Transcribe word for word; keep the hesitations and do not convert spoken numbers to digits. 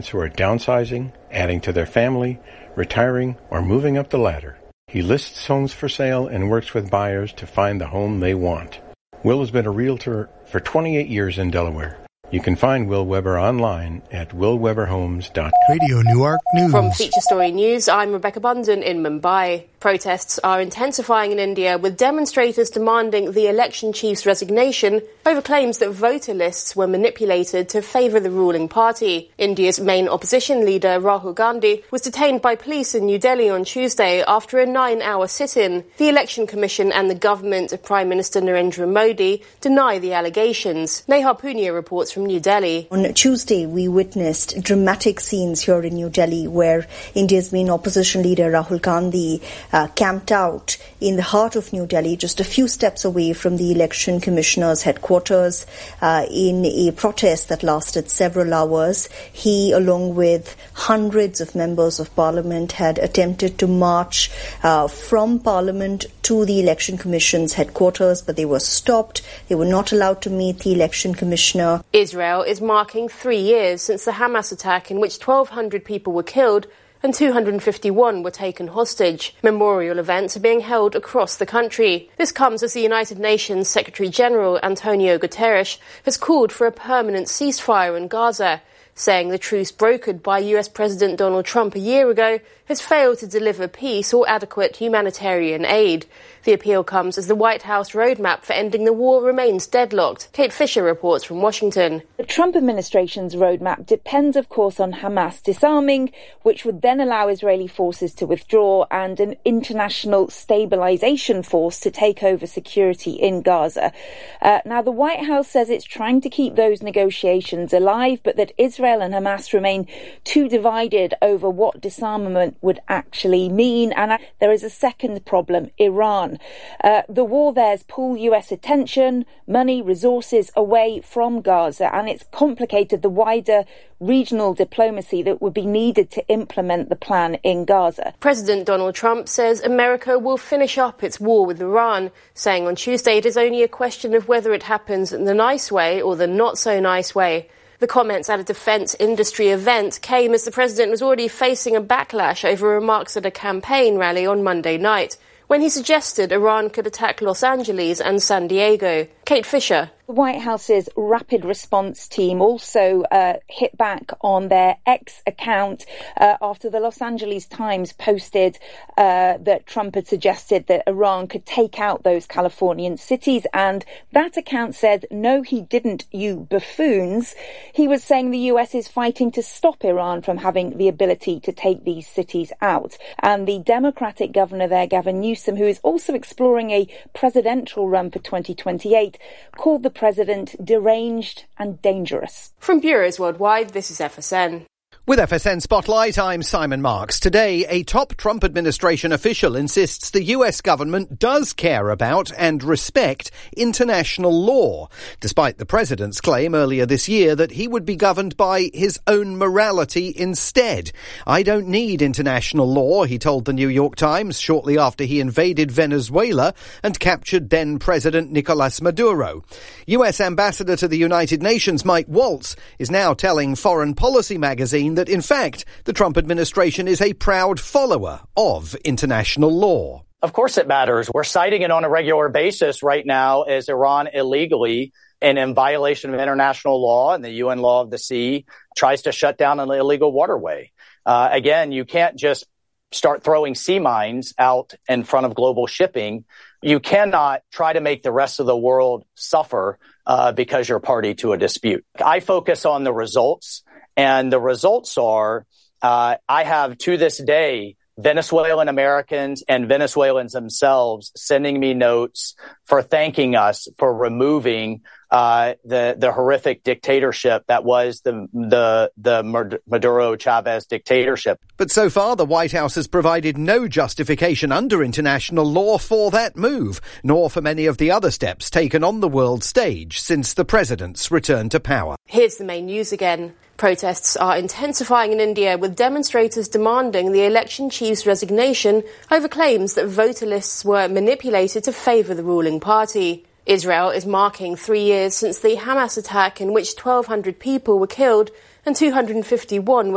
who are downsizing, adding to their family, retiring, or moving up the ladder. He lists homes for sale and works with buyers to find the home they want. Will has been a realtor for twenty-eight years in Delaware. You can find Will Weber online at will weber homes dot com. Radio Newark News. From Feature Story News, I'm Rebecca Bunden in Mumbai. Protests are intensifying in India, with demonstrators demanding the election chief's resignation over claims that voter lists were manipulated to favour the ruling party. India's main opposition leader, Rahul Gandhi, was detained by police in New Delhi on Tuesday after a nine-hour sit-in. The Election Commission and the government of Prime Minister Narendra Modi deny the allegations. Neha Punia reports from New Delhi. On Tuesday, we witnessed dramatic scenes here in New Delhi where India's main opposition leader, Rahul Gandhi, uh, camped out in the heart of New Delhi, just a few steps away from the Election Commissioner's headquarters, uh, in a protest that lasted several hours. He, along with hundreds of members of Parliament, had attempted to march uh, from Parliament to the Election Commission's headquarters, but they were stopped. They were not allowed to meet the Election Commissioner. Israel is marking three years since the Hamas attack in which twelve hundred people were killed and two hundred fifty-one were taken hostage. Memorial events are being held across the country. This comes as the United Nations Secretary-General Antonio Guterres has called for a permanent ceasefire in Gaza, saying the truce brokered by U S President Donald Trump a year ago has failed to deliver peace or adequate humanitarian aid. The appeal comes as the White House roadmap for ending the war remains deadlocked. Kate Fisher reports from Washington. The Trump administration's roadmap depends, of course, on Hamas disarming, which would then allow Israeli forces to withdraw and an international stabilization force to take over security in Gaza. Uh, now, the White House says it's trying to keep those negotiations alive, but that Israel and Hamas remain too divided over what disarmament would actually mean. And uh, there is a second problem, Iran. Uh, the war there's pulled U S attention, money, resources away from Gaza, and it's complicated the wider regional diplomacy that would be needed to implement the plan in Gaza. President Donald Trump says America will finish up its war with Iran, saying on Tuesday it is only a question of whether it happens in the nice way or the not so nice way. The comments at a defence industry event came as the president was already facing a backlash over remarks at a campaign rally on Monday night, when he suggested Iran could attack Los Angeles and San Diego. Kate Fisher. The White House's rapid response team also uh, hit back on their X account uh, after the Los Angeles Times posted uh, that Trump had suggested that Iran could take out those Californian cities. And that account said, no, he didn't, you buffoons. He was saying the U S is fighting to stop Iran from having the ability to take these cities out. And the Democratic governor there, Gavin Newsom, who is also exploring a presidential run for twenty twenty-eight, called the president deranged and dangerous. From Bureaus Worldwide, this is F S N. With F S N Spotlight, I'm Simon Marks. Today, a top Trump administration official insists the U S government does care about and respect international law, despite the president's claim earlier this year that he would be governed by his own morality instead. I don't need international law, he told the New York Times shortly after he invaded Venezuela and captured then-President Nicolas Maduro. U S Ambassador to the United Nations Mike Waltz is now telling Foreign Policy magazine that, in fact, the Trump administration is a proud follower of international law. Of course it matters. We're citing it on a regular basis right now as Iran illegally and in violation of international law and the U N law of the sea tries to shut down an illegal waterway. Uh, again, you can't just start throwing sea mines out in front of global shipping. You cannot try to make the rest of the world suffer uh, because you're party to a dispute. I focus on the results. And the results are, uh, I have to this day, Venezuelan Americans and Venezuelans themselves sending me notes for thanking us for removing uh, the the horrific dictatorship that was the the the Maduro Chavez dictatorship. But so far, the White House has provided no justification under international law for that move, nor for many of the other steps taken on the world stage since the president's return to power. Here's the main news again. Protests are intensifying in India, with demonstrators demanding the election chief's resignation over claims that voter lists were manipulated to favour the ruling party. Israel is marking three years since the Hamas attack in which twelve hundred people were killed and two hundred fifty-one were